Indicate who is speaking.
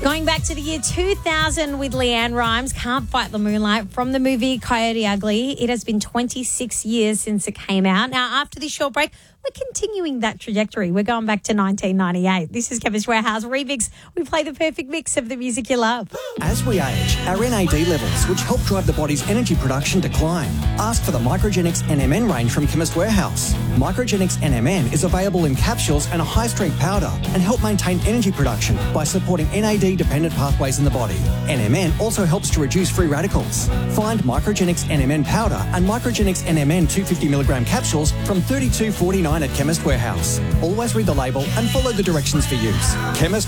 Speaker 1: Going back to the year 2000 with Leanne Rimes, Can't Fight the Moonlight, from the movie Coyote Ugly. It has been 26 years since it came out. Now, after this short break, we're continuing that trajectory. We're going back to 1998. This is Chemist Warehouse Remix. We play the perfect mix of the music you love.
Speaker 2: As we age, our NAD levels, which help drive the body's energy production, decline. Ask for the Microgenics NMN range from Chemist Warehouse. Microgenics NMN is available in capsules and a high-strength powder and help maintain energy production by supporting NAD-dependent pathways in the body. NMN also helps to reduce free radicals. Find Microgenics NMN powder and Microgenics NMN 250mg capsules from $32.49 at Chemist Warehouse. Always read the label and follow the directions for use. Chemist